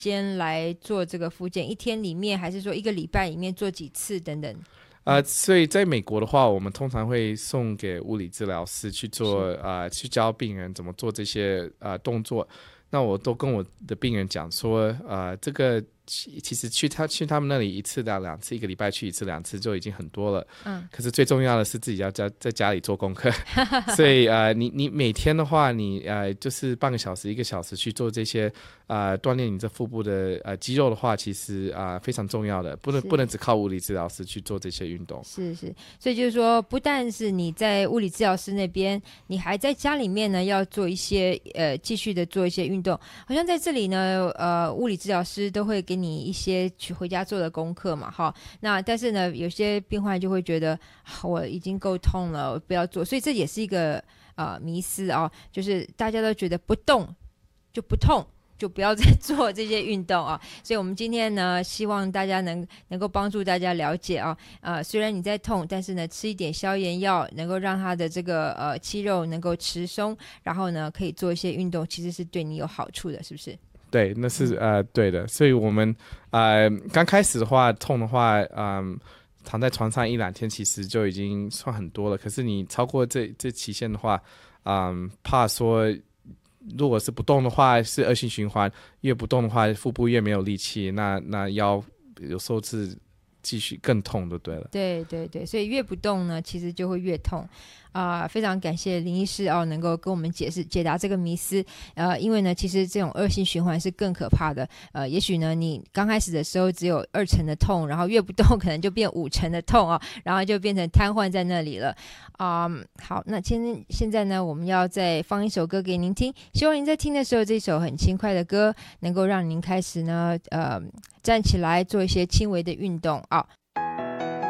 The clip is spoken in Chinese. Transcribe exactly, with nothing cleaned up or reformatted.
间来做这个复健？一天里面，还是说一个礼拜里面做几次等等？ 呃，所以在美国的话，我们通常会送给物理治疗师去做，呃，去教病人怎么做这些呃动作。那我都跟我的病人讲说，呃，这个其实去他去他们那里一次到两次，一个礼拜去一次两次就已经很多了。嗯。可是最重要的是自己要在在家里做功课，所以呃，你你每天的话，你呃就是半个小时一个小时去做这些呃锻炼你这腹部的呃肌肉的话，其实啊、呃、非常重要的，不能不能只靠物理治疗师去做这些运动。 是是，所以就是说，不但是你在物理治疗师那边，你还在家里面呢要做一些呃继续的做一些运动。好像在这里呢，呃，物理治疗师都会给你一些去回家做的功课嘛，哈。那但是呢，有些病患就会觉得、啊、我已经够痛了，我不要做，所以这也是一个呃迷思啊，就是大家都觉得不动就不痛，就不要再做这些运动啊。所以我们今天呢，希望大家能能够帮助大家了解啊，呃，虽然你在痛，但是呢，吃一点消炎药，能够让他的这个呃肌肉能够持松，然后呢，可以做一些运动，其实是对你有好处的，是不是？ 对，那是呃对的。所以我们呃刚开始的话，痛的话，嗯、呃，躺在床上一两天，其实就已经算很多了。可是你超过这这期限的话，嗯、呃，怕说。如果是不动的话是恶性循环，越不动的话腹部越没有力气，那那腰有时候是继续更痛就对了。 对对对，所以越不动呢其实就会越痛啊、呃！非常感谢林医师哦，能够跟我们解释解答这个迷思。呃，因为呢，其实这种恶性循环是更可怕的。呃，也许呢，你刚开始的时候只有二成的痛，然后越不动可能就变五成的痛啊、哦，然后就变成瘫痪在那里了。啊、嗯，好，那现现在呢，我们要再放一首歌给您听，希望您在听的时候，这首很轻快的歌能够让您开始呢，呃，站起来做一些轻微的运动啊。